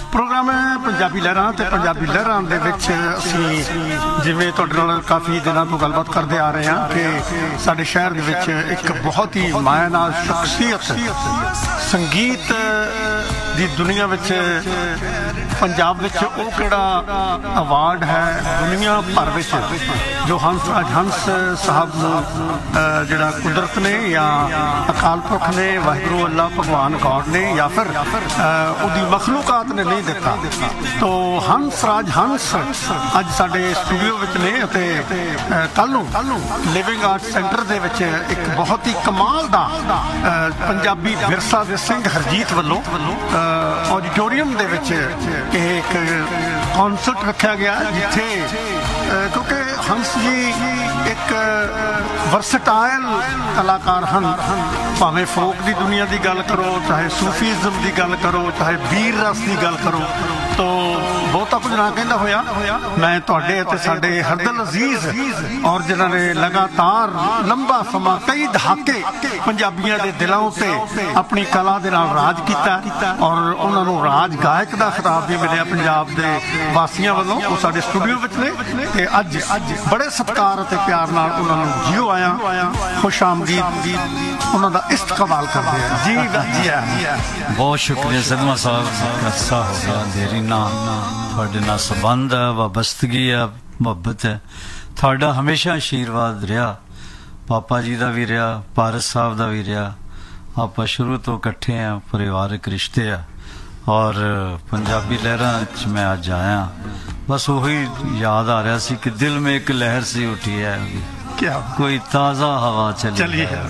Programme ਹੈ ਪੰਜਾਬੀ ਲਹਿਰਾਂ ਤੇ ਪੰਜਾਬੀ ਲਹਿਰਾਂ ਦੇ ਵਿੱਚ ਅਸੀਂ ਜਿਵੇਂ ਤੁਹਾਡੇ ਨਾਲ ਕਾਫੀ ਦਿਨਾਂ ਤੋਂ ਗੱਲਬਾਤ ਕਰਦੇ ਆ ਰਹੇ ਹਾਂ ਕਿ ਸਾਡੇ ਸ਼ਹਿਰ ਦੇ ਵਿੱਚ ਇੱਕ ਬਹੁਤ ਹੀ ਮਾਇਆ ਨਾਲ ਸ਼ਖਸੀਅਤ ਸੰਗੀਤ ਦੀ ਦੁਨੀਆ ਵਿੱਚ ਪੰਜਾਬ ਵਿੱਚ ਉਹ ਕਿਹੜਾ ਅਵਾਰਡ ਹੈ ਦੁਨੀਆ ਭਰ ਵਿੱਚ ਜੋ ਹੰਸ ਸਾਹਿਬ ਨੂੰ ਜਿਹੜਾ ਕੁਦਰਤ ਨੇ ਜਾਂ ਅਕਾਲ ਪੁਰਖ ਨੇ ਵਾਹਿਗੁਰੂ ਅੱਲਾਹ ਭਗਵਾਨ ਗੌਡ ਨੇ ਜਾਂ ਫਿਰ ਉਹਦੀ ਮਖਲੂਕਾਤ ਨੇ ਨਹੀਂ ਦਿੱਤਾ। ਤੋ ਹੰਸ ਰਾਜ ਹੰਸ ਅੱਜ ਸਾਡੇ ਸਟੂਡੀਓ ਵਿੱਚ ਨੇ ਅਤੇ ਕੱਲ੍ਹ ਨੂੰ ਲਿਵਿੰਗ ਆਰਟ ਸੈਂਟਰ ਦੇ ਵਿੱਚ ਇੱਕ ਬਹੁਤ ਹੀ ਕਮਾਲ ਦਾ ਪੰਜਾਬੀ ਵਿਰਸਾ ਦੇ ਸਿੰਘ ਹਰਜੀਤ ਵੱਲੋਂ ਆਡੀਟੋਰੀਅਮ ਦੇ ਵਿੱਚ ਇਹ ਇੱਕ ਕੌਂਸਰਟ ਰੱਖਿਆ ਗਿਆ ਜਿੱਥੇ ਕਿਉਂਕਿ ਹੰਸ ਜੀ ਇੱਕ ਵਰਸਟਾਈਲ ਕਲਾਕਾਰ ਹਨ। ਭਾਵੇਂ ਫੋਕ ਦੀ ਦੁਨੀਆ ਦੀ ਗੱਲ ਕਰੋ ਚਾਹੇ ਸੂਫੀਜ਼ਮ ਦੀ ਗੱਲ ਕਰੋ ਚਾਹੇ ਵੀਰ ਰਸ ਦੀ ਗੱਲ ਕਰੋ ਤੋ ਬਹੁਤਾ ਕੁਝ ਨਾ ਕਹਿੰਦਾ ਹੋਇਆ ਮੈਂ ਤੁਹਾਡੇ ਅਤੇ ਸਾਡੇ ਹਰਦਿਲ ਅਜ਼ੀਜ਼ ਔਰ ਜਿਨ੍ਹਾਂ ਨੇ ਲਗਾਤਾਰ ਲੰਬਾ ਸਮਾਂ ਕਈ ਦਹਾਕੇ ਪੰਜਾਬੀਆਂ ਦੇ ਦਿਲਾਂ ਉੱਤੇ ਆਪਣੀ ਕਲਾ ਦੇ ਨਾਲ ਰਾਜ ਕੀਤਾ ਔਰ ਉਹਨਾਂ ਨੂੰ ਰਾਜ ਗਾਇਕ ਦਾ ਖਿਤਾਬ ਵੀ ਮਿਲਿਆ ਪੰਜਾਬ ਦੇ ਵਾਸੀਆਂ ਵੱਲੋਂ। ਉਹ ਸਾਡੇ ਸਟੂਡੀਓ ਵਿੱਚ ਨੇ ਤੇ ਅੱਜ ਬੜੇ ਸਤਿਕਾਰ ਅਤੇ ਪਿਆਰ ਨਾਲ ਉਹਨਾਂ ਨੂੰ ਜੀਓ ਆਇਆ ਖੁਸ਼ ਆਮਦੀਦ ਉਹਨਾਂ ਦਾ ਇਸਤਕਬਾਲ ਕਰਦੇ ਆ ਜੀ। ਬਹੁਤ ਸ਼ੁਕਰੀਆ ਸਦਮਾ ਸਾਹਿਬ, ਅਰਸਾ ਹੋ ਗਿਆ ਦੇਰੀ ਨਾਲ ਤੁਹਾਡੇ ਨਾਲ ਸੰਬੰਧ ਹੈ, ਵਾਬਸਤਗੀ ਹੈ, ਮੁਹੱਬਤ ਹੈ। ਤੁਹਾਡਾ ਹਮੇਸ਼ਾ ਆਸ਼ੀਰਵਾਦ ਰਿਹਾ, ਪਾਪਾ ਜੀ ਦਾ ਵੀ ਰਿਹਾ, ਪਾਰਸ ਸਾਹਿਬ ਦਾ ਵੀ ਰਿਹਾ। ਆਪਾਂ ਸ਼ੁਰੂ ਤੋਂ ਇਕੱਠੇ ਆ, ਪਰਿਵਾਰਕ ਰਿਸ਼ਤੇ ਆ ਔਰ ਪੰਜਾਬੀ ਲਹਿਰਾਂ 'ਚ ਮੈਂ ਅੱਜ ਆਇਆ ਬਸ ਉਹੀ ਯਾਦ ਆ ਰਿਹਾ ਸੀ ਕਿ ਦਿਲ ਮੇਂ ਇੱਕ ਲਹਿਰ ਸੀ ਉੱਠੀ ਹੈ ਕੋਈ ਤਾਜ਼ਾ ਹਵਾ ਚਲੀ ਹੈ।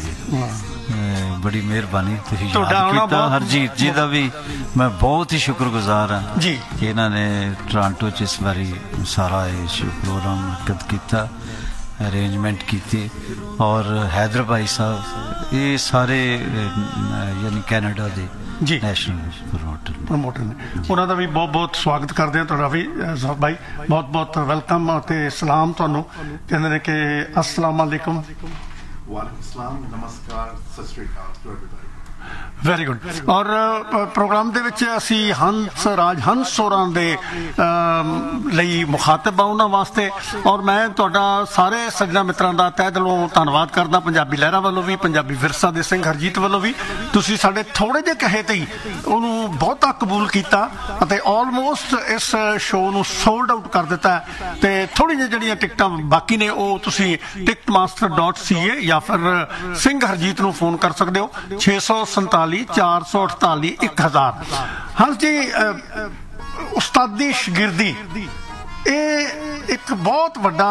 ਬੜੀ ਮਿਹਰਬਾਨੀ ਤੁਸੀਂ ਯਾਦ ਕੀਤਾ। ਹਰਜੀਤ ਜੀ ਦਾ ਵੀ ਮੈਂ ਬਹੁਤ ਹੀ ਸ਼ੁਕਰਗੁਜ਼ਾਰ ਹਾਂ ਜੀ ਕਿ ਇਹਨਾਂ ਨੇ ਟੋਰਾਂਟੋ 'ਚ ਇਸ ਵਾਰੀ ਸਾਰਾ ਇਹ ਪ੍ਰੋਗਰਾਮ ਮੁਨੱਕਦ ਕੀਤਾ, ਅਰੇਂਜਮੈਂਟ ਕੀਤੀ ਔਰ ਹੈਦਰ ਭਾਈ ਸਾਹਿਬ ਇਹ ਸਾਰੇ ਯਾਨੀ ਕੈਨੇਡਾ ਦੇ ਜੀ ਨੈਸ਼ਨਲ ਪ੍ਰਮੋਟਰ ਨੇ ਉਹਨਾਂ ਦਾ ਵੀ ਬਹੁਤ ਬਹੁਤ ਸਵਾਗਤ ਕਰਦੇ ਹਾਂ। ਤੁਹਾਡਾ ਵੀ ਭਾਈ ਬਹੁਤ ਬਹੁਤ ਵੈਲਕਮ ਅਤੇ ਸਲਾਮ ਤੁਹਾਨੂੰ ਕਹਿੰਦੇ ਨੇ ਕਿ ਅਸਲਾਮ ਵਾਲੇਕੁਮ। ਵਾਲੇਕੁਮ ਸਲਾਮ, ਨਮਸਕਾਰ, ਸਤਿ ਸ਼੍ਰੀ ਅਕਾਲ ਟੂ ਐਵਰੀਬਾਡੀ। Very good. ਔਰ ਪ੍ਰੋਗਰਾਮ ਦੇ ਵਿੱਚ ਅਸੀਂ ਹੰਸ ਰਾਜ ਹੰਸ ਹੋਰਾਂ ਦੇ ਲਈ ਮੁਖਾਤਬ ਆ ਉਹਨਾਂ ਵਾਸਤੇ ਔਰ ਮੈਂ ਤੁਹਾਡਾ ਸਾਰੇ ਸੱਜਣਾ ਮਿੱਤਰਾਂ ਦਾ ਤਹਿ ਦਿਲੋਂ ਧੰਨਵਾਦ ਕਰਦਾ ਪੰਜਾਬੀ ਲਹਿਰਾਂ ਵੱਲੋਂ ਵੀ ਪੰਜਾਬੀ ਵਿਰਸਾ ਦੇ ਸਿੰਘ ਹਰਜੀਤ ਵੱਲੋਂ ਵੀ। ਤੁਸੀਂ ਸਾਡੇ ਥੋੜ੍ਹੇ ਜਿਹੇ ਕਹੇ ਤੇ ਹੀ ਉਹਨੂੰ ਬਹੁਤਾ ਕਬੂਲ ਕੀਤਾ ਅਤੇ ਆਲਮੋਸਟ ਇਸ ਸ਼ੋਅ ਨੂੰ ਸੋਲਡ ਆਊਟ ਕਰ ਦਿੱਤਾ ਅਤੇ ਥੋੜ੍ਹੀ ਜਿਹੀ ਜਿਹੜੀਆਂ ਟਿਕਟਾਂ ਬਾਕੀ ਨੇ ਉਹ ਤੁਸੀਂ ticketmaster.ca ਜਾਂ ਫਿਰ ਸਿੰਘ ਹਰਜੀਤ ਨੂੰ ਫੋਨ ਕਰ ਸਕਦੇ ਹੋ 647 448 1000। ਹਾਂ ਜੀ, ਉਸਤਾਦੀ ਸ਼ਗਿਰਦੀ ਇਹ ਇੱਕ ਬਹੁਤ ਵੱਡਾ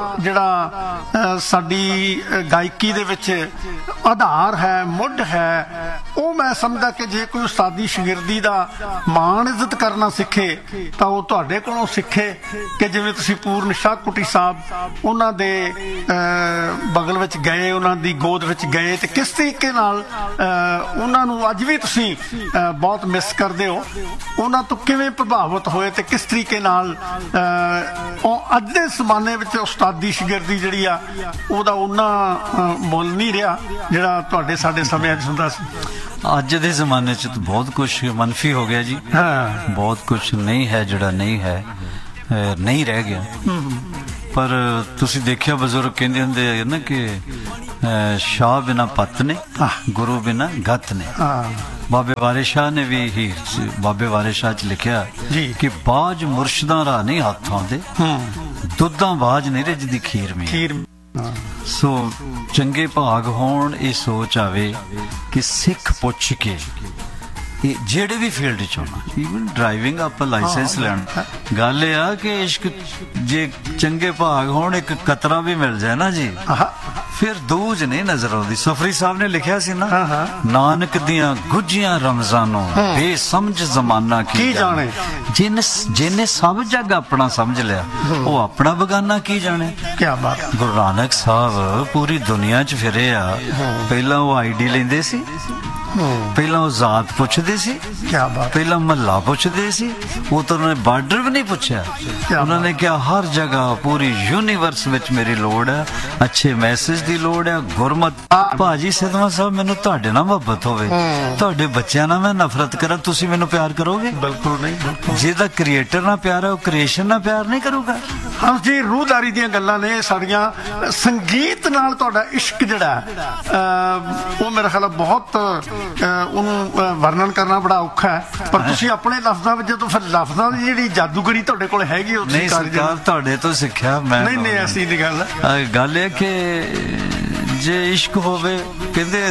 ਜਿਹੜਾ ਸਾਡੀ ਗਾਇਕੀ ਦੇ ਵਿੱਚ ਆਧਾਰ ਹੈ, ਮੁੱਢ ਹੈ। ਉਹ ਮੈਂ ਸਮਝਦਾ ਕਿ ਜੇ ਕੋਈ ਉਸਤਾਦੀ ਸ਼ਗਿਰਦੀ ਦਾ ਮਾਣ ਇੱਜ਼ਤ ਕਰਨਾ ਸਿੱਖੇ ਤਾਂ ਉਹ ਤੁਹਾਡੇ ਕੋਲੋਂ ਸਿੱਖੇ ਕਿ ਜਿਵੇਂ ਤੁਸੀਂ ਪੂਰਨ ਸ਼ਾਹ ਕੁਟੀ ਸਾਹਿਬ ਉਹਨਾਂ ਦੇ ਬਗਲ ਵਿੱਚ ਗਏ, ਉਹਨਾਂ ਦੀ ਗੋਦ ਵਿੱਚ ਗਏ ਤੇ ਕਿਸ ਤਰੀਕੇ ਨਾਲ ਉਹਨਾਂ ਨੂੰ ਅੱਜ ਵੀ ਤੁਸੀਂ ਬਹੁਤ ਮਿਸ ਕਰਦੇ ਹੋ, ਉਹਨਾਂ ਤੋਂ ਕਿਵੇਂ ਪ੍ਰਭਾਵਿਤ ਹੋਏ ਤੇ ਕਿਸ ਤਰੀਕੇ ਨਾਲ ਉਹ ਅੱਜ ਦੇ ਜ਼ਮਾਨੇ ਵਿੱਚ ਉਸਤਾਦੀ ਸ਼ਗਿਰਦੀ ਜਿਹੜੀ ਆ ਉਹਦਾ ਉਹਨਾਂ ਮੁੱਲ ਨਹੀਂ ਰਿਹਾ ਜਿਹੜਾ ਤੁਹਾਡੇ ਸਾਡੇ ਸਮਿਆਂ 'ਚ ਹੁੰਦਾ ਸੀ। ਅੱਜ ਦੇ ਜ਼ਮਾਨੇ 'ਚ ਤਾਂ ਬਹੁਤ ਕੁਛ ਮਨਫੀ ਹੋ ਗਿਆ ਜੀ। ਬਹੁਤ ਕੁਛ ਨਹੀਂ ਹੈ ਜਿਹੜਾ ਨਹੀਂ ਹੈ, ਨਹੀਂ ਰਹਿ ਗਿਆ। ਪਰ ਤੁਸੀਂ ਦੇਖਿਆ ਬਜ਼ੁਰਗ ਕਹਿੰਦੇ ਹੁੰਦੇ ਨਾ ਕਿ ਸ਼ਾਹ ਬਿਨਾ ਪੱਤ ਨੇ, ਗੁਰੂ ਬਿਨਾ ਗਤ ਨੇ। ਬਾਬੇ ਵਾਰਿਸ ਸ਼ਾਹ ਨੇ ਵੀ ਹੀਰ ਬਾਬੇ ਵਾਰਿਸ ਸ਼ਾਹ 'ਚ ਲਿਖਿਆ ਕਿ ਬਾਜ ਮੁਰਸ਼ਦਾਂ ਰਾਹ ਨਹੀਂ ਹੱਥ ਆਉਂਦੇ, ਦੁੱਧਾਂ ਬਾਜ ਨਹੀਂ ਰਿੱਝਦੀ ਖੀਰ ਮੇ। ਸੋ ਚੰਗੇ ਭਾਗ ਹੋਣ ਇਹ ਸੋਚ ਆਵੇ ਕਿ ਸਿੱਖ ਪੁੱਛ ਕੇ ਇਹ ਜਿਹੜੇ ਵੀ ਫੀਲਡ 'ਚ ਹੋਣਾ, ਈਵਨ ਡਰਾਈਵਿੰਗ ਆਪਾਂ ਲਾਇਸੈਂਸ ਲੈਣਾ, ਗੱਲ ਇਹ ਆ ਕਿ ਇਸ਼ਕ ਜੇ ਚੰਗੇ ਭਾਗ ਹੋਣ ਇੱਕ ਕਤਰਾ ਵੀ ਮਿਲ ਜਾਏ ਨਾ ਜੀ ਫਿਰ ਦੂਜ ਨਹੀਂ ਨਜ਼ਰ ਆਉਂਦੀ। ਸਫਰੀ ਸਾਹਿਬ ਨੇ ਲਿਖਿਆ ਸੀ ਨਾ, ਨਾਨਕ ਦੀਆਂ ਗੁੱਝੀਆਂ ਰਮਜ਼ਾਨੋਂ ਬੇਸਮਝ ਜ਼ਮਾਨਾ ਕੀ ਜਾਣੇ, ਜਿਹਨੇ ਸਭ ਜੱਗ ਆਪਣਾ ਸਮਝ ਲਿਆ ਉਹ ਆਪਣਾ ਬਗਾਨਾ ਕੀ ਜਾਣੇ। ਕਿਆ ਬਾਤ। ਗੁਰੂ ਨਾਨਕ ਸਾਹਿਬ ਪੂਰੀ ਦੁਨੀਆ 'ਚ ਫਿਰੇ ਆ। ਪਹਿਲਾਂ ਉਹ ਆਈਡੀ ਲੈਂਦੇ ਸੀ, ਪਹਿਲਾਂ ਉਹ ਜ਼ਾਤ ਪੁੱਛਦੇ ਸੀ, ਕੀ ਬਾਤ, ਪਹਿਲਾਂ ਮਹੱਲਾ ਪੁੱਛਦੇ ਸੀ, ਉਹ ਤਾਂ ਉਹਨਾਂ ਨੇ ਬਾਰਡਰ ਵੀ ਨਹੀਂ ਪੁੱਛਿਆ। ਉਹਨਾਂ ਨੇ ਕਿਹਾ ਹਰ ਜਗ੍ਹਾ ਪੂਰੀ ਯੂਨੀਵਰਸ ਵਿੱਚ ਮੇਰੀ ਲੋੜ ਹੈ, ਅੱਛੇ ਮੈਸੇਜ ਦੀ ਲੋੜ ਹੈ, ਗੁਰਮਤ। ਭਾਜੀ ਸਿੱਧਵਾਂ ਸਾਹਿਬ, ਮੈਨੂੰ ਤੁਹਾਡੇ ਨਾਲ ਮੁਹੱਬਤ ਹੋਵੇ, ਤੁਹਾਡੇ ਬੱਚਿਆਂ ਨਾਲ ਮੈਂ ਨਫ਼ਰਤ ਕਰਾਂ, ਤੁਸੀਂ ਮੈਨੂੰ ਪਿਆਰ ਕਰੋਗੇ? ਬਿਲਕੁਲ ਨਹੀਂ। ਜਿਹਦਾ ਕ੍ਰੀਏਟਰ ਨਾਲ ਪਿਆਰ ਹੈ ਉਹ ਕ੍ਰੀਏਸ਼ਨ ਨਾਲ ਪਿਆਰ ਨਹੀਂ ਕਰੂਗਾ। ਹਾਂ ਜੀ, ਰੂਹਦਾਰੀ ਦੀਆਂ ਗੱਲਾਂ ਨੇ ਸਾਡੀਆਂ। ਸੰਗੀਤ ਨਾਲ ਤੁਹਾਡਾ ਇਸ਼ਕ ਜਿਹੜਾ ਉਹ ਮੇਰਾ ਖਿਆਲ ਬਹੁਤ ਉਹਨੂੰ ਵਰਣਨ ਕਰਨਾ ਬੜਾ ਔਖਾ ਹੈ, ਪਰ ਤੁਸੀਂ ਆਪਣੇ ਲਫ਼ਜ਼ਾਂ ਵਿੱਚ ਜਦੋਂ ਫਿਰ ਲਫ਼ਜ਼ਾਂ ਦੀ ਜਿਹੜੀ ਜਾਦੂਗਰੀ ਤੁਹਾਡੇ ਕੋਲ ਹੈਗੀ ਉਹ ਨਹੀਂ ਸਰਕਾਰ ਤੁਹਾਡੇ ਤੋਂ ਸਿੱਖਿਆ ਮੈਂ। ਨਹੀਂ ਨਹੀਂ, ਐਸੀ ਨਹੀਂ ਗੱਲ। ਗੱਲ ਇਹ ਕਿ ਜੇ ਇਸ਼ਕ ਹੋਵੇ, ਕਹਿੰਦੇ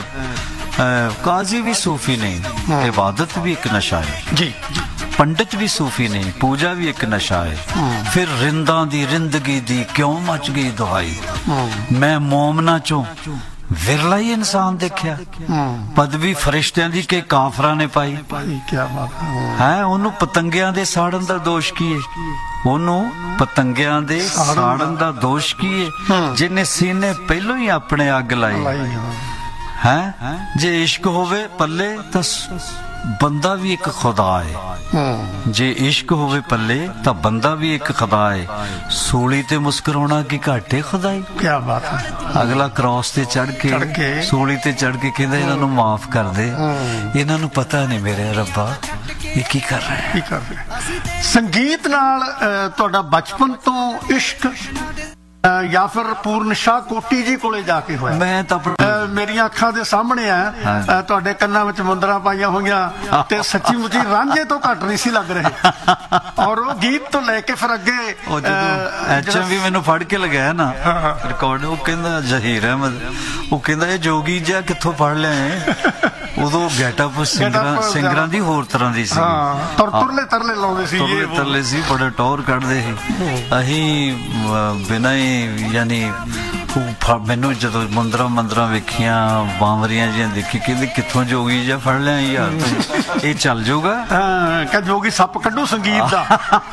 ਕਾਜ਼ੀ ਵੀ ਸੂਫੀ ਨਹੀਂ, ਇਬਾਦਤ ਵੀ ਇੱਕ ਨਸ਼ਾ ਹੈ ਜੀ, ਪੰਡਿਤ ਵੀ ਸੂਫੀ ਨਹੀਂ, ਪੂਜਾ ਵੀ ਇੱਕ ਨਸ਼ਾ ਹੈ। ਫਿਰ ਰਿੰਦਾਂ ਦੀ ਰਿੰਦਗੀ ਦੀ ਕਿਉਂ ਮਚ ਗਈ ਦੁਹਾਈ, ਮੈਂ ਮੋਮਨਾ ਚੋਂ ਵਿਰਲਾ ਹੀ ਇਨਸਾਨ ਦੇਖਿਆ, ਪਦਵੀ ਫਰਿਸ਼ਤਿਆਂ ਦੀ ਕਿ ਕਾਫਰਾਂ ਨੇ ਪਾਈ। ਕੀ ਬਾਤ ਹੈ, ਉਹਨੂੰ ਪਤੰਗਿਆਂ ਦੇ ਸਾੜਨ ਦਾ ਦੋਸ਼ ਕੀ ਹੈ? ਉਹਨੂੰ ਪਤੰਗਿਆਂ ਦੇ ਸਾੜਨ ਦਾ ਦੋਸ਼ ਕੀ ਹੈ, ਜਿਹਨੇ ਸੀਨੇ ਪਹਿਲੋਂ ਹੀ ਆਪਣੇ ਅੱਗ ਲਾਈ ਹੈ। ਜੇ ਇਸ਼ਕ ਹੋਵੇ ਪੱਲੇ ਤਾਂ ਬੰਦਾ ਵੀ ਇੱਕ ਖੁਦਾ ਹੈ, ਜੇ ਇਸ਼ਕ ਹੋਵੇ ਪੱਲੇ ਤਾਂ ਬੰਦਾ ਵੀ ਇੱਕ ਖੁਦਾ ਹੈ। ਸੂਲੀ ਤੇ ਮੁਸਕਰਾਉਣਾ ਕੀ ਘਾਟੇ ਖੁਦਾਈ। ਕੀ ਬਾਤ ਹੈ। ਅਗਲਾ ਕ੍ਰਾਸ ਤੇ ਚੜ ਕੇ ਸੂਲੀ ਤੇ ਚੜ ਕੇ ਕਹਿੰਦਾ ਇਹਨਾਂ ਨੂੰ ਮਾਫ ਕਰ ਦੇ, ਇਹਨਾਂ ਨੂੰ ਪਤਾ ਨਹੀਂ ਮੇਰੇ ਰੱਬਾ ਇਹ ਕੀ ਕਰ ਰਿਹਾ, ਕੀ ਕਰ ਰਿਹਾ। ਸੰਗੀਤ ਨਾਲ ਤੁਹਾਡਾ ਬਚਪਨ ਤੋਂ ਇਸ਼ਕ ਜਾਂ ਫਿਰ ਪੂਰਨ ਸ਼ਾਹ ਕੋਟੀ ਜੀ ਕੋਲੇ ਜਾ ਕੇ ਹੋਇਆ? ਮੈਂ ਤਾਂ ਮੇਰੀਆਂ ਅੱਖਾਂ ਦੇ ਸਾਹਮਣੇ ਆ ਤੁਹਾਡੇ ਕੰਨਾਂ ਵਿੱਚ ਮੁੰਦਰਾਂ ਪਾਈਆਂ ਹੋਈਆਂ ਤੇ ਸੱਚੀ ਮੁੱਚੀ ਰਾਂਝੇ ਤੋਂ ਘੱਟ ਨਹੀਂ ਸੀ ਲੱਗ ਰਹੇ। ਔਰ ਉਹ ਗੀਤ ਤੋਂ ਲੈ ਕੇ ਫਿਰ ਅੱਗੇ ਐਚਐਮ ਮੈਨੂੰ ਫੜ ਕੇ ਲਗਾਇਆ ਨਾ ਰਿਕਾਰਡ, ਉਹ ਕਹਿੰਦਾ ਜ਼ਹੀਰ ਅਹਿਮਦ, ਉਹ ਕਹਿੰਦਾ ਇਹ ਜੋਗੀ ਜਿਹਾ ਕਿੱਥੋਂ ਫੜ ਲਿਆ? ਉਦੋਂ ਗੈਟਅਪ ਸਿੰਗਰਾਂ ਦੀ ਹੋਰ ਤਰ੍ਹਾਂ ਦੀ ਸੀ, ਤੁਰਲੇ ਤਰਲੇ ਲਾਉਂਦੇ ਸੀ, ਤੁਰਲੇ ਤਰਲੇ ਸੀ, ਬੜੇ ਟੌਰ ਕੱਢਦੇ ਸੀ। ਅਸੀਂ ਬਿਨਾਂ ਹੀ ਯਾਨੀ ਮੈਨੂੰ ਜਦੋਂ ਮੰਦਰਾਂ ਵੇਖੀਆਂ, ਬਾਂਵਰੀਆਂ ਜਿਹੀਆਂ ਦੇਖੀ, ਕਹਿੰਦੇ ਕਿੱਥੋਂ ਜੋਗੀ ਜਿਹਾ ਫੜ ਲਿਆ ਯਾਰ, ਇਹ ਚੱਲ ਜਾਊਗਾ। ਕਿ ਜੋਗੀ ਸੱਪ ਕੱਢੂ ਸੰਗੀਤ ਦਾ।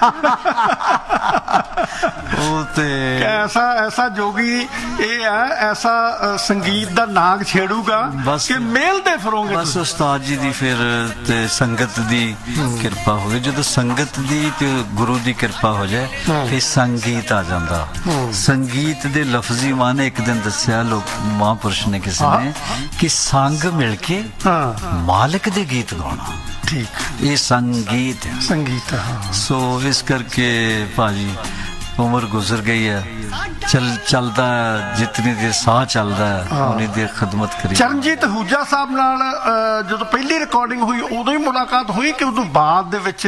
ਉਹ ਤੇ ਐਸਾ ਜੋਗੀ ਇਹ ਹੈ, ਐਸਾ ਸੰਗੀਤ ਦਾ ਨਾਗ ਛੇੜੂਗਾ ਕਿ ਮੇਲਦੇ ਫਿਰੋਗੇ। ਬਸ ਉਸਤਾਦ ਜੀ ਦੀ ਫਿਰ ਤੇ ਸੰਗਤ ਦੀ ਕਿਰਪਾ ਹੋਵੇ। ਜਦੋਂ ਸੰਗਤ ਦੀ ਤੇ ਗੁਰੂ ਦੀ ਕਿਰਪਾ ਹੋ ਜਾਏ ਫਿਰ ਸੰਗੀਤ ਆ ਜਾਂਦਾ। ਸੰਗੀਤ ਦੇ ਲਫ਼ਜ਼ੀ ਮਾਨੇ ਇੱਕ ਦਿਨ ਦੱਸਿਆ ਲੋਕ ਮਹਾਂਪੁਰਸ਼ ਨੇ ਕਿਸੇ ਨੇ ਕਿ ਸੰਗ ਮਿਲ ਕੇ ਮਾਲਕ ਦੇ ਗੀਤ ਗਾਉਣਾ, ਠੀਕ, ਇਹ ਸੰਗੀਤ ਹੈ। ਸੰਗੀਤ ਸੋ ਇਸ ਕਰਕੇ ਭਾਜੀ ਉਮਰ ਗੁਜ਼ਰ ਗਈ ਹੈ, ਚੱਲਦਾ ਜਿਤਨੀ ਦੇਰ ਸਾਹ ਚੱਲਦਾ ਉਨੀ ਦੇਰ ਖidmat ਕਰੀ। ਚਰਨਜੀਤ ਅਹੂਜਾ ਸਾਹਿਬ ਨਾਲ ਜਦੋਂ ਪਹਿਲੀ ਰਿਕਾਰਡਿੰਗ ਹੋਈ ਉਦੋਂ ਹੀ ਮੁਲਾਕਾਤ ਹੋਈ ਕਿ ਉਦੋਂ ਬਾਅਦ ਦੇ ਵਿੱਚ?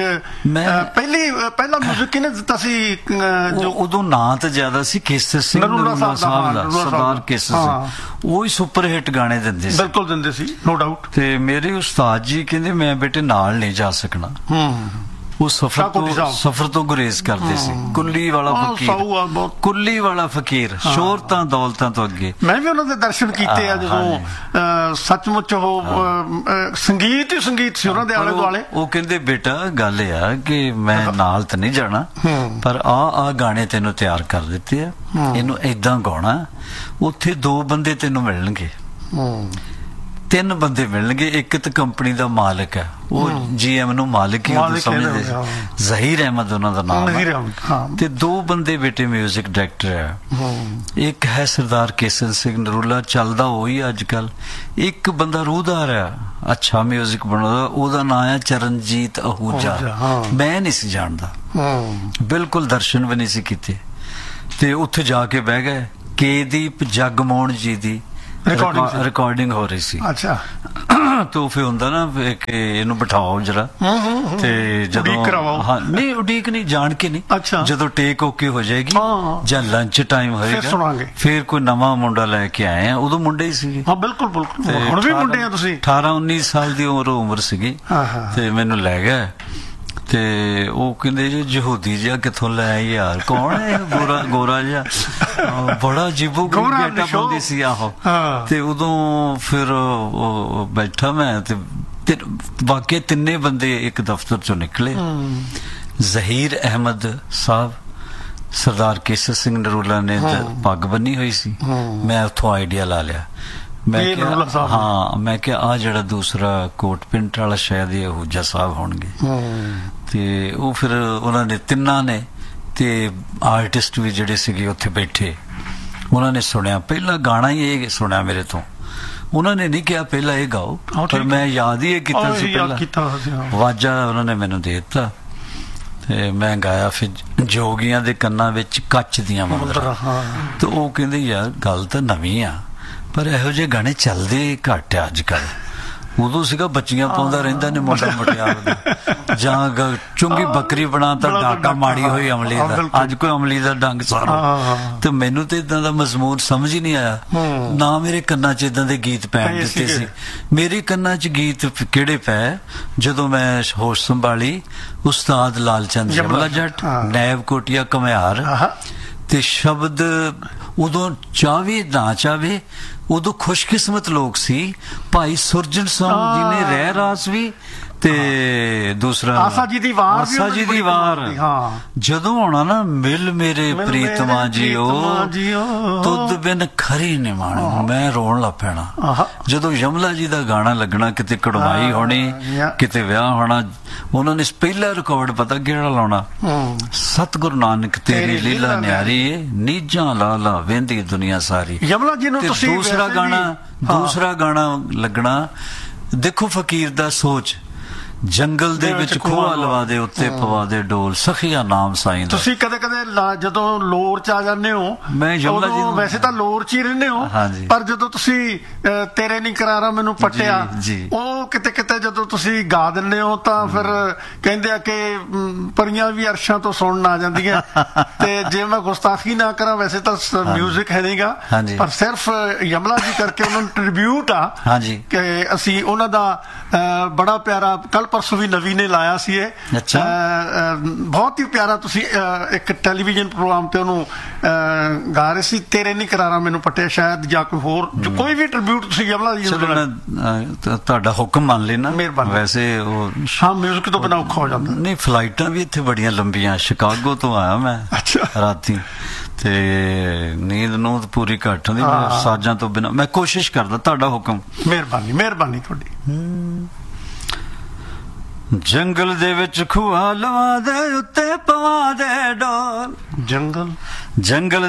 ਪਹਿਲਾ ਮਿਊਜ਼ਿਕ ਕਿਹਨੇ ਦਿੱਤਾ ਸੀ? ਜੋ ਉਦੋਂ ਨਾਂ ਤਾਂ ਜ਼ਿਆਦਾ ਸੀ ਕੇਸਰ ਸਿੰਘ ਨਰੂਲਾ ਸਾਹਿਬ ਦਾ, ਸਰਦਾਰ ਕੇਸਰ ਸਿੰਘ, ਉਹ ਹੀ ਸੁਪਰ ਹਿੱਟ ਗਾਣੇ ਦਿੰਦੇ ਸੀ। ਬਿਲਕੁਲ ਦਿੰਦੇ ਸੀ, ਨੋ ਡਾਊਟ। ਤੇ ਮੇਰੇ ਉਸਤਾਦ ਜੀ ਕਹਿੰਦੇ ਮੈਂ ਬੇਟੇ ਨਾਲ ਨਹੀਂ ਜਾ ਸਕਣਾ, ਉਹ ਸਫਰ ਤੋਂ ਗੁਰੇਜ਼ ਕਰਦੇ ਸੀ। ਕੁੱਲੀ ਵਾਲਾ ਫਕੀਰ, ਸ਼ੋਹਰਤਾਂ ਦੌਲਤਾਂ ਤੋਂ ਅੱਗੇ। ਮੈਂ ਵੀ ਉਹਨਾਂ ਦੇ ਦਰਸ਼ਨ ਕੀਤੇ ਆ ਜਦੋਂ ਸੱਚਮੁੱਚ ਉਹ ਸੰਗੀਤ ਹੀ ਸੰਗੀਤ ਸੀ ਉਹਨਾਂ ਦੇ ਆਲੇ ਦੁਆਲੇ। ਉਹ ਕਹਿੰਦੇ ਬੇਟਾ ਗੱਲ ਇਹ ਆ ਕਿ ਮੈਂ ਨਾਲ ਤਾਂ ਨਹੀਂ ਜਾਣਾ, ਪਰ ਆ ਗਾਣੇ ਤੈਨੂੰ ਤਿਆਰ ਕਰ ਦਿੱਤੇ ਆ, ਇਹਨੂੰ ਏਦਾਂ ਗਾਉਣਾ, ਉੱਥੇ 2 ਬੰਦੇ ਤੈਨੂੰ ਮਿਲਣਗੇ, 3 ਬੰਦੇ ਮਿਲਣਗੇ, ਇੱਕ ਤਾਂ ਕੰਪਨੀ ਦਾ ਮਾਲਕ ਹੈ, ਉਹ GM ਨੂੰ ਮਾਲਕ ਹੀ ਉਦੋਂ ਸਮਝਦੇ, ਜ਼ਹੀਰ ਅਹਿਮਦ ਉਹਨਾਂ ਦਾ ਨਾਮ ਹੈ, ਤੇ 2 ਬੰਦੇ ਬੇਟੇ ਮਿਊਜ਼ਿਕ ਡਾਇਰੈਕਟਰ ਹੈ, ਇੱਕ ਹੈ ਸਰਦਾਰ ਕੇਸਰ ਸਿੰਘ ਨਰੂਲਾ, ਚੱਲਦਾ ਉਹੀ ਅੱਜ ਕੱਲ, ਇੱਕ ਬੰਦਾ ਰੂਹਦਾਰ ਹੈ, ਅੱਛਾ ਮਿਊਜ਼ਿਕ ਬਣਾਉਂਦਾ, ਉਹਦਾ ਨਾਮ ਹੈ ਚਰਨਜੀਤ ਅਹੂਜਾ। ਮੈਂ ਨਹੀਂ ਸੀ ਜਾਣਦਾ, ਬਿਲਕੁਲ ਦਰਸ਼ਨ ਵੀ ਨਹੀਂ ਸੀ ਕੀਤੇ, ਤੇ ਉੱਥੇ ਜਾ ਕੇ ਬਹਿ ਗਏ। ਕੇਦੀਪ ਜਗਮੋਹਨ ਜੀ ਦੀ ਰਿਕਾਰਡਿੰਗ ਹੋ ਰਹੀ ਸੀ। ਅੱਛਾ। तो फिर ਹੁੰਦਾ ਨਾ ਕਿ ਇਹਨੂੰ ਬਿਠਾਓ ਜਰਾ, ਤੇ ਜਦੋਂ ਹਾਂ ਨਹੀਂ ਉਡੀਕ ਨਹੀਂ, ਜਾਣ ਕੇ ਨਹੀਂ, ਜਦੋਂ ਟੇਕ ਓਕੇ ਹੋ ਜਾਏਗੀ ਜਾਂ ਲੰਚ ਟਾਈਮ ਹੋਏਗਾ ਫਿਰ ਕੋਈ ਨਵਾਂ ਮੁੰਡਾ ਲੈ ਕੇ ਆਏ ਆ। ਉਦੋਂ ਮੁੰਡੇ ਹੀ ਸੀਗੇ। ਹਾਂ ਬਿਲਕੁਲ ਬਿਲਕੁਲ, ਹੁਣ ਵੀ ਮੁੰਡੇ ਆ ਤੁਸੀਂ। 18-19 ਸਾਲ ਦੀ ਉਮਰ ਸੀਗੀ ਤੇ ਮੈਨੂੰ ਲੈ ਗਿਆ ਤੇ ਉਹ ਕਹਿੰਦੇ ਜੀ ਯਹੂਦੀ ਜਿਹਾ ਕਿੱਥੋਂ ਲੈ ਆਏ ਯਾਰ, ਕੌਣ ਹੈ ਗੋਰਾ ਜਿਹਾ, ਬੜਾ ਅਜੀਬੋ ਗਰੀਬ ਬੰਦੀ ਸੀ। ਆਹੋ ਤੇ ਉਦੋਂ ਫਿਰ ਬੈਠਾ ਮੈਂ ਤੇ ਵਾਕਈ 3 ਬੰਦੇ ਇੱਕ ਦਫ਼ਤਰ ਚੋਂ ਨਿਕਲੇ। ਜ਼ਹੀਰ ਅਹਿਮਦ ਸਾਹਿਬ, ਸਰਦਾਰ ਕੇਸਰ ਸਿੰਘ ਨਰੂਲਾ ਨੇ ਪੱਗ ਬੰਨੀ ਹੋਈ ਸੀ, ਮੈਂ ਉੱਥੋਂ ਆਈਡੀਆ ਲਾ ਲਿਆ, ਮੈਂ ਇਹ ਕਿਹਾ ਨਰੂਲਾ ਸਾਹਿਬ। ਹਾਂ, ਮੈਂ ਕਿਹਾ ਆ ਜਿਹੜਾ ਦੂਸਰਾ ਕੋਟ ਪਿੰਟ ਵਾਲਾ ਸ਼ਾਇਦ ਇਹ ਅਹੂਜਾ ਸਾਹਿਬ ਹੋਣਗੇ। ਤੇ ਉਹ ਫਿਰ ਉਹਨਾਂ ਨੇ ਤਿੰਨਾਂ ਨੇ ਤੇ ਆਰਟਿਸਟ ਵੀ ਜਿਹੜੇ ਸੀਗੇ ਉੱਥੇ ਬੈਠੇ, ਉਹਨਾਂ ਨੇ ਸੁਣਿਆ ਪਹਿਲਾ ਗਾਣਾ ਹੀ ਇਹ ਸੁਣਿਆ ਮੇਰੇ ਤੋਂ। ਉਹਨਾਂ ਨੇ ਨਹੀਂ ਕਿਹਾ ਪਹਿਲਾਂ ਇਹ ਗਾਓ, ਪਰ ਮੈਂ ਯਾਦ ਹੀ ਇਹ ਕੀਤਾ ਸੀ ਪਹਿਲਾਂ। ਵਾਜਾ ਉਹਨਾਂ ਨੇ ਮੈਨੂੰ ਦੇ ਦਿੱਤਾ ਤੇ ਮੈਂ ਗਾਇਆ। ਫਿਰ ਜੋਗੀਆਂ ਦੇ ਕੰਨਾਂ ਵਿੱਚ ਕੱਚ ਦੀਆਂ ਮੁੰਦਰਾਂ। ਤੇ ਉਹ ਕਹਿੰਦੇ ਯਾਰ ਗੱਲ ਤਾਂ ਨਵੀਂ ਆ, ਪਰ ਇਹੋ ਜਿਹੇ ਗਾਣੇ ਚੱਲਦੇ ਘੱਟ ਆ ਅੱਜ ਕੱਲ। ਉਦੋਂ ਸੀਗਾ ਬੱਚੀਆਂ ਪਾਉਂਦਾ ਰਹਿੰਦਾ ਨੇ ਮੁੰਡਾ ਮੁਟਿਆਰ, ਜਾਂ ਚੁੰਗੀ ਬੱਕਰੀ ਬਣਾ ਤਾਂ ਡਾਕਾ ਮਾੜੀ ਹੋਈ ਅਮਲੀ ਦਾ। ਅੱਜ ਕੋਈ ਅਮਲੀ ਦਾ ਡੰਗ ਸਾਰੋ। ਤੇ ਮੈਨੂੰ ਤੇ ਇਦਾਂ ਦਾ ਮਜ਼ਮੂਨ ਸਮਝ ਹੀ ਨਹੀਂ ਆਇਆ, ਨਾ ਮੇਰੇ ਕੰਨਾਂ 'ਚ ਇਦਾਂ ਦੇ ਗੀਤ ਪੈਣ ਦਿੱਤੇ ਸੀ। ਮੇਰੇ ਕੰਨਾਂ 'ਚ ਗੀਤ ਕਿਹੜੇ ਪੈ ਜਦੋਂ ਮੈਂ ਹੋਸ਼ ਸੰਭਾਲੀ, ਉਸਤਾਦ ਲਾਲ ਚੰਦ ਯਮਲਾ ਜੱਟ, ਨੈਬ ਕੋਟੀਆ ਘੁਮਿਆਰ। ਤੇ ਸ਼ਬਦ ਉਦੋਂ ਚਾਹਵੇ ਨਾ ਚਾਹਵੇ, ਉਦੋਂ ਖੁਸ਼ਕਿਸਮਤ ਲੋਕ ਸੀ। ਭਾਈ ਸੁਰਜਨ ਸਿੰਘ ਜੀ ਨੇ ਰਹਿ ਰਾਸ ਵੀ, ਤੇ ਦੂਸਰਾ ਆਸਾ ਜੀ ਦੀ ਵਾਰ, ਆਸਾ ਜੀ ਦੀ ਵਾਰ। ਜਦੋਂ ਆਉਣਾ ਨਾ, ਮਿਲ ਮੇਰੇ ਪ੍ਰੀਤਮਾ ਜੀਓ, ਤੁਧ ਬਿਨ ਖਰੀ ਨਿਮਾਣ, ਮੈਂ ਰੋਣ ਲੱਗ ਪੈਣਾ। ਜਦੋਂ ਯਮਲਾ ਜੀ ਦਾ ਗਾਣਾ ਲੱਗਣਾ, ਕਿਤੇ ਕੜਵਾਈ ਹੋਣੀ, ਕਿਤੇ ਵਿਆਹ ਹੋਣਾ, ਉਹਨਾਂ ਨੇ ਪਹਿਲਾ ਰਿਕਾਰਡ ਪਤਾ ਕਿਹੜਾ ਲਾਉਣਾ? ਸਤਿਗੁਰੂ ਨਾਨਕ ਤੇਰੀ ਲੀਲਾ ਨਿਆਰੀ ਏ, ਨੀਜਾਂ ਲਾਲਾ ਵਹਿੰਦੀ ਦੁਨੀਆ ਸਾਰੀ। ਯਮਲਾ ਜੀ ਨੂੰ ਤੁਸੀਂ ਦੂਸਰਾ ਗਾਣਾ ਲੱਗਣਾ, ਦੇਖੋ ਫਕੀਰ ਦਾ ਸੋਚ, ਜੰਗਲ ਦੇ ਵਿੱਚ ਖੋਆ ਲਵਾ ਦੇ, ਉੱਤੇ ਪਵਾ ਦੇ ਡੋਲ, ਸਖੀਆ ਨਾਮ ਸਾਈਂ ਦਾ। ਤੁਸੀਂ ਕਦੇ ਕਦੇ ਜਦੋਂ ਲੋਰ ਚ ਆ ਜਾਂਦੇ ਹੋ, ਮੈਂ ਯਮਲਾ ਜੀ ਵੈਸੇ ਤਾਂ ਲੋਰ ਚ ਹੀ ਰਹਿੰਦੇ ਹੋ, ਪਰ ਜਦੋਂ ਤੁਸੀਂ ਤੇਰੇ ਨਹੀਂ ਕਰਾਰਾ ਮੈਨੂੰ ਪੱਟਿਆ, ਉਹ ਕਿਤੇ ਕਿਤੇ ਜਦੋਂ ਤੁਸੀਂ ਗਾ ਦਿੰਦੇ ਹੋ ਤਾਂ ਫਿਰ ਕਹਿੰਦੇ ਆ ਕਿ ਪਰੀਆਂ ਵੀ ਅਰਸ਼ਾਂ ਤੋਂ ਸੁਣਨ ਆ ਜਾਂਦੀਆਂ। ਤੇ ਜੇ ਮੈਂ ਗੁਸਤਾਖੀ ਨਾ ਕਰਾਂ, ਵੈਸੇ ਤਾਂ ਮਿਊਜ਼ਿਕ ਹੈ ਨਹੀਂਗਾ, ਪਰ ਸਿਰਫ ਯਮਲਾ ਜੀ ਕਰਕੇ ਉਹਨਾਂ ਨੂੰ ਟ੍ਰਿਬਿਊਟ ਆ ਕਿ ਅਸੀਂ ਉਹਨਾਂ ਦਾ ਬੜਾ ਪਿਆਰਾ, ਕੱਲ ਪਰਸੋਂ ਵੀ ਨਵੀ ਨੇ ਲਾਇਆ ਸੀ ਇਹ, ਬਹੁਤ ਹੀ ਪਿਆਰਾ। ਤੁਸੀਂ ਇੱਕ ਟੈਲੀਵਿਜ਼ਨ ਪ੍ਰੋਗਰਾਮ ਤੇ ਉਹਨੂੰ ਗਾ ਰਹੇ ਸੀ, ਤੇਰੇ ਨਹੀਂ ਕਰਾਰਾ ਮੈਨੂੰ ਪੱਟਿਆ ਸ਼ਾਇਦ, ਜਾਂ ਕੋਈ ਹੋਰ ਕੋਈ ਵੀ ਟ੍ਰਿਬਿਊਟ ਤੁਸੀਂ ਯਮਲਾ ਜੀ ਨੂੰ। ਤੁਹਾਡਾ ਹੁਕਮ ਮੰਨ ਲੈਣਾ, ਵੈਸੇ ਉਹ ਹਾਂ ਮਿਊਜ਼ਿਕ ਤੋਂ ਬਿਨਾਂ ਔਖਾ ਹੋ ਜਾਂਦਾ। ਨਹੀਂ, ਫਲਾਈਟਾਂ ਵੀ ਇੱਥੇ ਬੜੀਆਂ ਲੰਬੀਆਂ, ਸ਼ਿਕਾਗੋ ਤੋਂ ਆਇਆ ਮੈਂ ਰਾਤੀ, ਤੇ ਨੀਂਦ ਨੂੰ ਪੂਰੀ ਘੱਟ ਹੁੰਦੀ, ਸਾਜ਼ਾਂ ਤੋਂ ਬਿਨਾਂ ਮੈਂ ਕੋਸ਼ਿਸ਼ ਕਰਦਾ। ਤੁਹਾਡਾ ਹੁਕਮ। ਮਿਹਰਬਾਨੀ, ਮਿਹਰਬਾਨੀ ਤੁਹਾਡੀ। ਜੰਗਲ ਦੇ ਵਿੱਚ ਖੂਆ ਲਵਾ ਦੇ, ਉੱਤੇ ਪਵਾ ਦੇ ਡੋਲ, ਜੰਗਲ